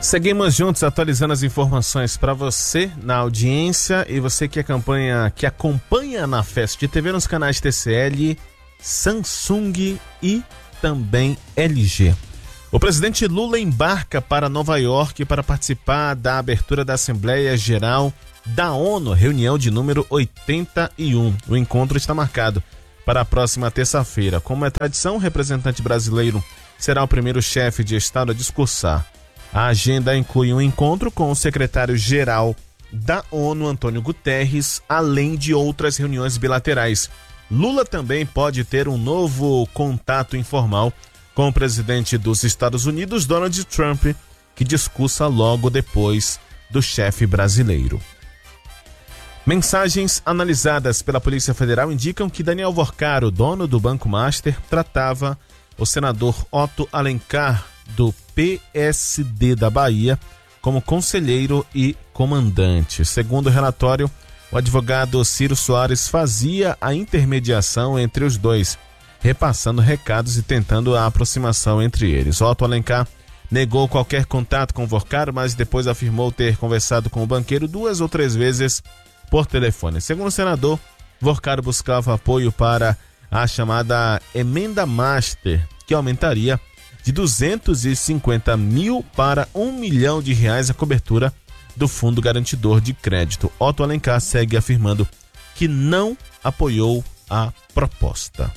Seguimos juntos atualizando as informações para você na audiência e você que acompanha na Fest TV nos canais TCL, Samsung e também LG. O presidente Lula embarca para Nova York para participar da abertura da Assembleia Geral da ONU, reunião de número 81. O encontro está marcado para a próxima terça-feira. Como é tradição, o representante brasileiro será o primeiro chefe de Estado a discursar. A agenda inclui um encontro com o secretário-geral da ONU, Antônio Guterres, além de outras reuniões bilaterais. Lula também pode ter um novo contato informal com o presidente dos Estados Unidos, Donald Trump, que discursa logo depois do chefe brasileiro. Mensagens analisadas pela Polícia Federal indicam que Daniel Vorcaro, dono do Banco Master, tratava o senador Otto Alencar, do PSD da Bahia, como conselheiro e comandante. Segundo o relatório, o advogado Ciro Soares fazia a intermediação entre os dois, repassando recados e tentando a aproximação entre eles. Otto Alencar negou qualquer contato com Vorcaro, mas depois afirmou ter conversado com o banqueiro 2 ou 3 vezes por telefone. Segundo o senador, Vorcaro buscava apoio para a chamada Emenda Master, que aumentaria de 250 mil para R$1 milhão a cobertura do Fundo Garantidor de Crédito. Otto Alencar segue afirmando que não apoiou a proposta.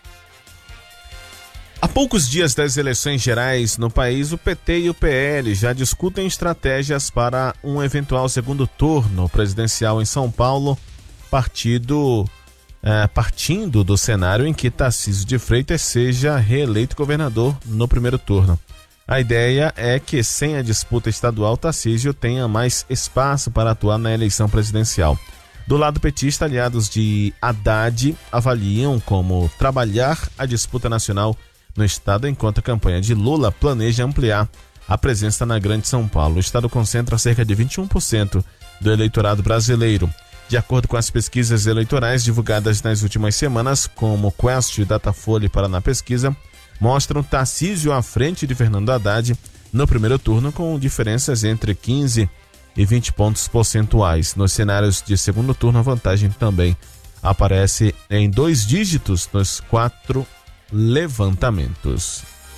Há poucos dias das eleições gerais no país, o PT e o PL já discutem estratégias para um eventual segundo turno presidencial em São Paulo, partindo do cenário em que Tarcísio de Freitas seja reeleito governador no primeiro turno. A ideia é que, sem a disputa estadual, Tarcísio tenha mais espaço para atuar na eleição presidencial. Do lado petista, aliados de Haddad avaliam como trabalhar a disputa nacional no estado, enquanto a campanha de Lula planeja ampliar a presença na Grande São Paulo. O estado concentra cerca de 21% do eleitorado brasileiro. De acordo com as pesquisas eleitorais divulgadas nas últimas semanas, como Quest e Datafolha e Paraná Pesquisa, mostram Tarcísio à frente de Fernando Haddad no primeiro turno, com diferenças entre 15 e 20 pontos percentuais. Nos cenários de segundo turno, a vantagem também aparece em 2 dígitos nos 4 levantamentos.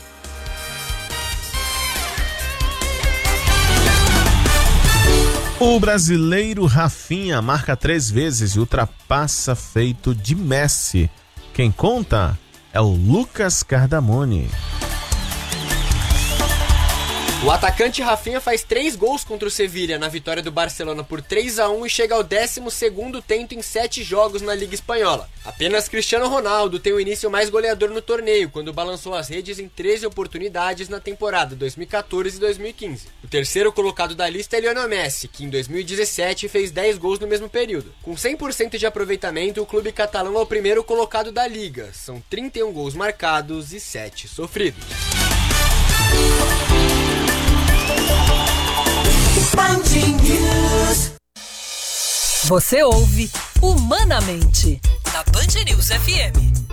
O brasileiro Rafinha marca 3 vezes e ultrapassa feito de Messi. Quem conta é o Lucas Cardamone. O atacante Rafinha faz 3 gols contra o Sevilha na vitória do Barcelona por 3-1 e chega ao 12º tento em 7 jogos na Liga Espanhola. Apenas Cristiano Ronaldo tem o início mais goleador no torneio, quando balançou as redes em 13 oportunidades na temporada 2014 e 2015. O terceiro colocado da lista é Lionel Messi, que em 2017 fez 10 gols no mesmo período. Com 100% de aproveitamento, o clube catalão é o primeiro colocado da liga. São 31 gols marcados e 7 sofridos. Você ouve Humanamente na Band News FM.